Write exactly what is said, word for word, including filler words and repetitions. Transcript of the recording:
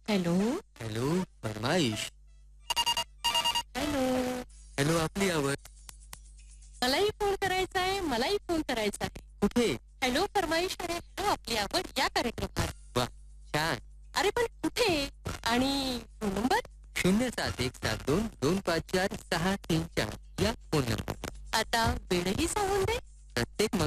Hello. Hello फरमाईश. Hello. Hello आपली आवड. मलाही फोन करायचा आहे मलाही फोन करायचा आहे. कुठे? हॅलो फरमाईश आणि हॅलो आपली आवड या कार्यक्रमात. वा छान. अरे पण कुठे आणि फोन नंबर? शून्य सात एक सात दोन दोन पाच चार सहा तीन चार या फोन नंबर. आता वेळही सांगून दे. प्रत्येक